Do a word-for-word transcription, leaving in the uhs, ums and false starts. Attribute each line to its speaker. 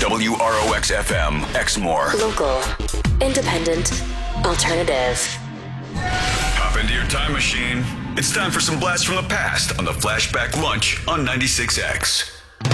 Speaker 1: W R O X F M, Exmoor.
Speaker 2: Local, independent, alternative.
Speaker 1: Hop into your time machine. It's time for some blasts from the past on the Flashback Lunch on ninety-six X.